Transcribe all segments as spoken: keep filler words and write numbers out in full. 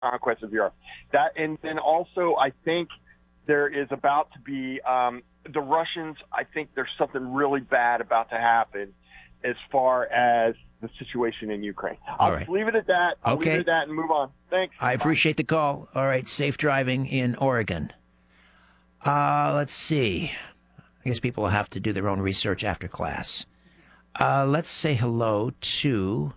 Conquest of Europe. That, and then also I think there is about to be um, the Russians. I think there's something really bad about to happen as far as the situation in Ukraine. I'll All right. just leave it at that. I'll Okay. leave it at that and move on. Thanks. I appreciate the call. All right, safe driving in Oregon. Uh, let's see. I guess people will have to do their own research after class. Uh, let's say hello to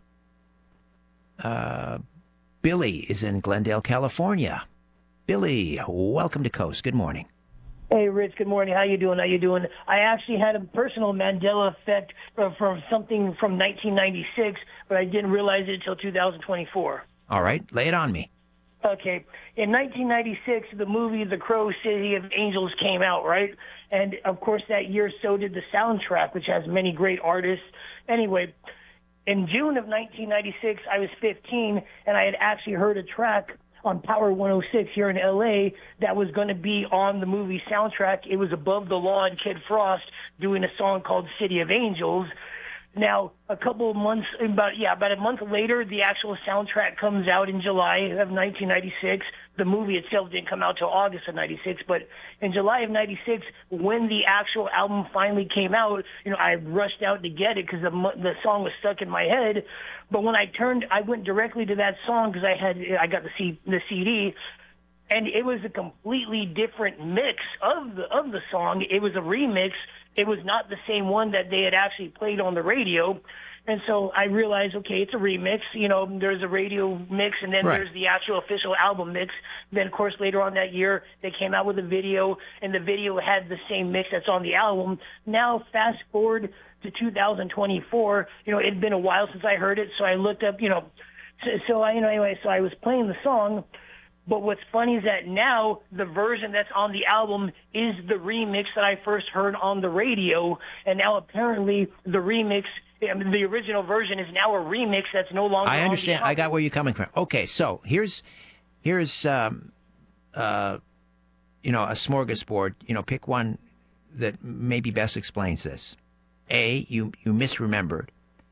uh, Billy is in Glendale, California. Billy, welcome to Coast. Good morning. Hey, Rich. Good morning. How you doing? How you doing? I actually had a personal Mandela effect from, from something from nineteen ninety-six, but I didn't realize it until two thousand twenty-four. All right, lay it on me. Okay. In nineteen ninety-six, the movie The Crow City of Angels came out, right? And, of course, that year, so did the soundtrack, which has many great artists. Anyway, in June of nineteen ninety-six, I was fifteen, and I had actually heard a track on Power one oh six here in L A that was going to be on the movie soundtrack. It was Above the Law and Kid Frost doing a song called City of Angels. Now, a couple of months, about yeah, about a month later, the actual soundtrack comes out in July of nineteen ninety-six. The movie itself didn't come out till August of ninety-six, but in July of ninety-six, when the actual album finally came out, you know, I rushed out to get it because the the song was stuck in my head. But when I turned, I went directly to that song because I had I got the C, the C D. And it was a completely different mix of the of the song. It was a remix. It was not the same one that they had actually played on the radio. And so I realized, okay, it's a remix. You know, there's a radio mix, and then Right. there's the actual official album mix. Then, of course, later on that year, they came out with a video, and the video had the same mix that's on the album. Now, fast forward to two thousand twenty-four, you know, it had been a while since I heard it, so I looked up, you know, so, so I, you know, anyway, so I was playing the song. But what's funny is that now the version that's on the album is the remix that I first heard on the radio, and now apparently the remix, I mean, the original version is now a remix that's no longer I on understand. the I album. got where you're coming from. Okay, so here's here's um, uh, you know, a smorgasbord. You know, pick one that maybe best explains this. A, you you misremembered.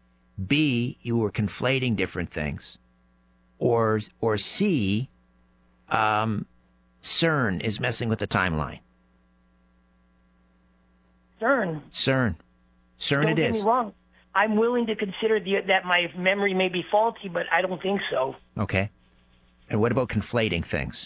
B, you were conflating different things. Or or C, um, CERN is messing with the timeline. CERN. CERN. CERN Don't it get is. me wrong. I'm willing to consider the, that my memory may be faulty, but I don't think so. Okay. And what about conflating things?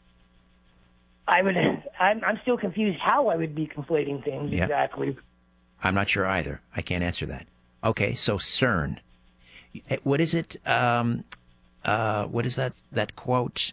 I would. I'm, I'm still confused how I would be conflating things Yeah. exactly. I'm not sure either. I can't answer that. Okay, so CERN. What is it? Um, uh, what is that? That quote?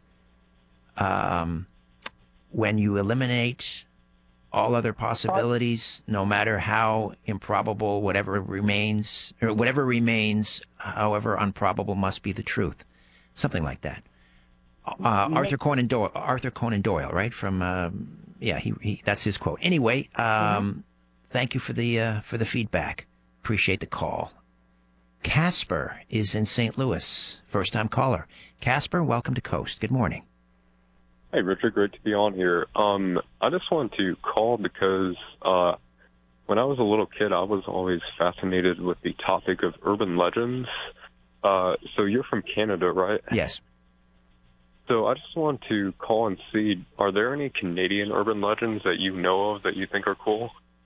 Um, when you eliminate all other possibilities, no matter how improbable whatever remains, or whatever remains, however improbable, must be the truth. Something like that. Uh, Arthur Conan Doyle. Arthur Conan Doyle, right? From um, yeah, he, he that's his quote. Anyway, um, mm-hmm. Thank you for the uh, for the feedback. Appreciate the call. Casper is in Saint Louis. First time caller. Casper, welcome to Coast. Good morning. Hey, Richard, great to be on here. Um, I just wanted to call because uh, when I was a little kid, I was always fascinated with the topic of urban legends. Uh, so you're from Canada, right? Yes. So I just wanted to call and see, are there any Canadian urban legends that you know of that you think are cool?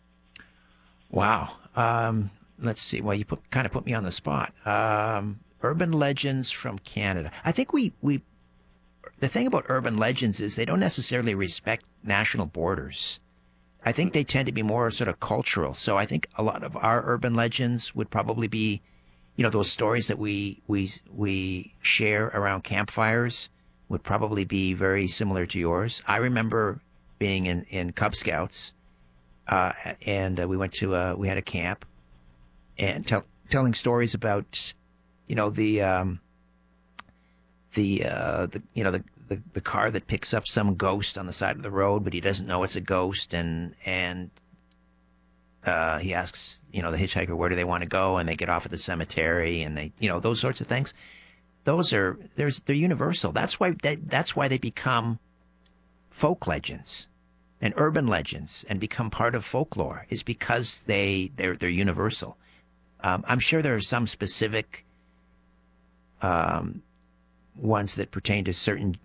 Wow. Um, let's see. Well, you put, kind of put me on the spot. Um, urban legends from Canada. I think we, we the thing about urban legends is they don't necessarily respect national borders. I think they tend to be more sort of cultural. So I think a lot of our urban legends would probably be, you know, those stories that we we we share around campfires would probably be very similar to yours. I remember being in, in Cub Scouts, uh, and uh, we went to a, we had a camp, and tell, telling stories about, you know, the um, the uh, the you know the, the the car that picks up some ghost on the side of the road, but he doesn't know it's a ghost, and and uh, he asks, you know, the hitchhiker, where do they want to go, and they get off at the cemetery, and they, you know, those sorts of things. Those are there's they're universal. That's why they, that's why they become folk legends and urban legends and become part of folklore, is because they they're they're universal. Um, I'm sure there are some specific um, ones that pertain to certain